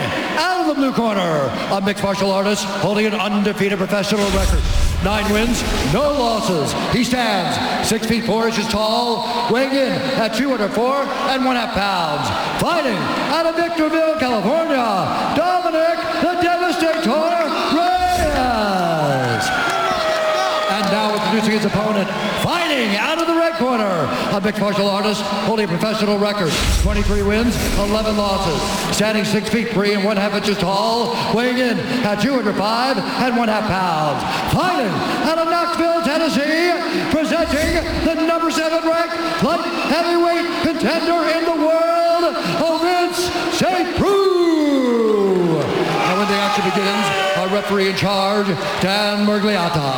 out of the blue corner, a mixed martial artist holding an undefeated professional record. 9 wins, no losses. He stands 6 feet 4 inches tall, weighing in at 204 and 1/2 pounds. Fighting out of Victorville, California, Dominic the Devastator Reyes. And now introducing his opponent, fighting out of the red corner, a mixed martial artist holding a professional record, 23 wins, 11 losses, standing 6 feet 3 and 1/2 inches tall, weighing in at 205 and 1/2 pounds. Fighting out of Knoxville, Tennessee, presenting the number 7 ranked light heavyweight contender in the world, Vince St. Preux. And when the action begins, our referee in charge, Dan Murgliata.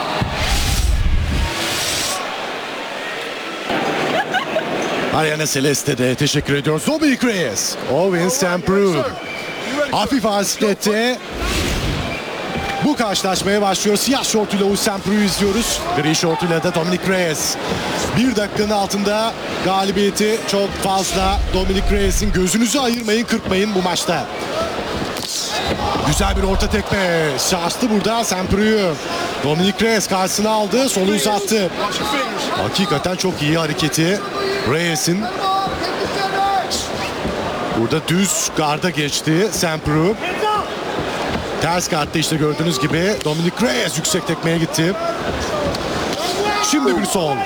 Ariana Celeste'de teşekkür ediyoruz. Dominic Reyes, Vince St. Preux. Hafif asiklette bu karşılaşmaya başlıyor. Siyah şortuyla Vince St. Preux'u izliyoruz. Gri şortuyla da Dominic Reyes. 1 dakikanın altında galibiyeti çok fazla. Dominic Reyes'in gözünüzü ayırmayın, kırpmayın bu maçta. Güzel bir orta tekme. Şaştı burada St. Preux. Dominic Reyes karşısına aldı, solu uzattı. Hakikaten çok iyi hareketi Reyes'in. Burada düz garda geçti St. Preux. Ters kartta işte gördüğünüz gibi Dominic Reyes yüksek tekmeye gitti. Şimdi bir sol.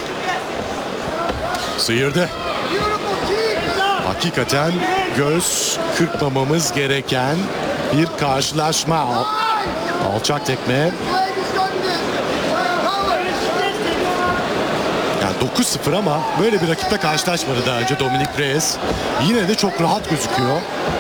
Sıyırdı. Hakikaten göz kırpmamamız gereken bir karşılaşma. Alçak tekme. Yani 9-0 ama böyle bir rakiple karşılaşmadı daha önce Dominic Reyes. Yine de çok rahat gözüküyor.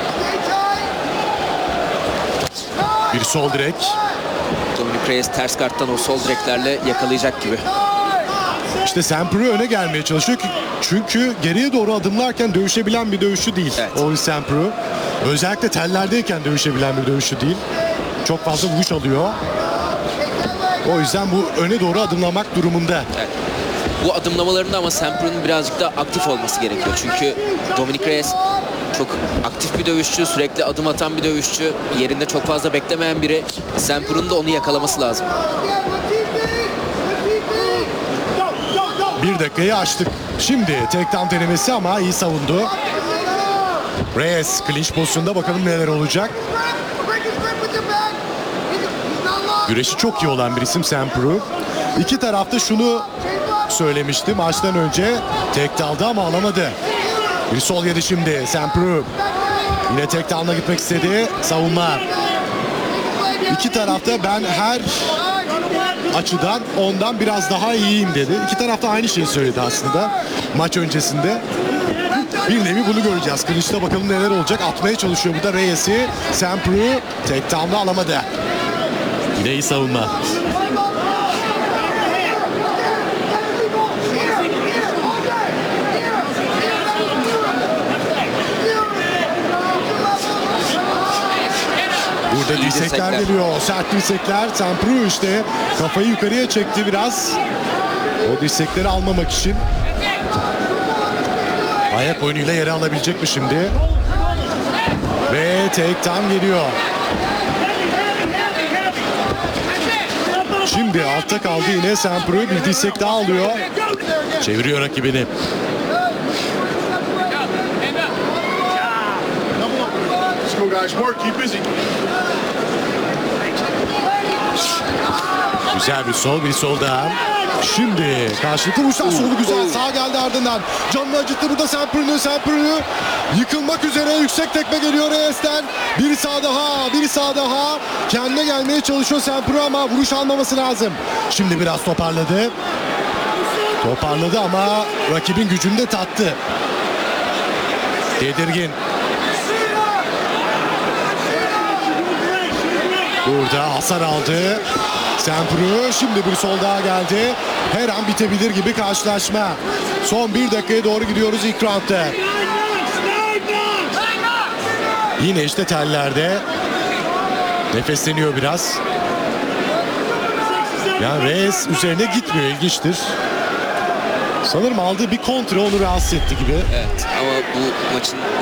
Bir sol direk. Dominic Reyes ters karttan o sol direklerle yakalayacak gibi. İşte St. Preux öne gelmeye çalışıyor çünkü geriye doğru adımlarken dövüşebilen bir dövüşçü değil. Evet. O St. Preux. Özellikle tellerdeyken dövüşebilen bir dövüşçü değil. Çok fazla vuruş alıyor. O yüzden bu öne doğru adımlamak durumunda. Evet. Bu adımlamalarında ama St. Preux'un birazcık daha aktif olması gerekiyor. Çünkü Dominic Reyes çok aktif bir dövüşçü, sürekli adım atan bir dövüşçü. Yerinde çok fazla beklemeyen biri. St. Preux'un da onu yakalaması lazım. 1 dakikayı aştık. Şimdi takedown denemesi ama iyi savundu. Reyes clinch pozisyonda, bakalım neler olacak. Güreşi çok iyi olan bir isim St. Preux. İki tarafta şunu söylemişti maçtan önce. Takedown'da ama alamadı. Bir sol yedi şimdi St. Preux. Yine takedown'a gitmek istedi. Savunma. İki tarafta ben her açıdan ondan biraz daha iyiyim dedi. İki tarafta aynı şeyi söyledi aslında maç öncesinde. Bir nevi bunu göreceğiz. Kılıçta bakalım neler olacak. Atmaya çalışıyor burada Reyes'i. St. Preux takedown'da alamadı. Yine iyi savunma. Burada dirsekler geliyor. Sert dirsekler. St. Preux işte kafayı yukarıya çekti biraz. O dirsekleri almamak için. Ayak oyunuyla yere alabilecek mi şimdi? Ve takedown geliyor. Şimdi altta kaldı yine St. Preux, bir dirsek daha alıyor. Çeviriyor rakibini. Güzel bir sol, bir sol daha. Şimdi karşılıklı vuruşlar, solu güzel, sağ geldi ardından. Canını acıttı burada St. Preux yıkılmak üzere, yüksek tekme geliyor Reyes'ten. Bir sağ daha, bir sağ daha. Kendine gelmeye çalışıyor St. Preux ama vuruş almaması lazım. Şimdi biraz toparladı. Toparladı ama rakibin gücünü de tattı. Tedirgin. Burada hasar aldı St. Preux. Şimdi bir sol daha geldi. Her an bitebilir gibi karşılaşma. Son 1 dakikaya doğru gidiyoruz ilk roundda. Yine işte tellerde. Nefesleniyor biraz. Yani Reyes üzerine gitmiyor, ilginçtir. Sanırım aldığı bir kontra onu rahatsız etti gibi. Evet, ama bu maçın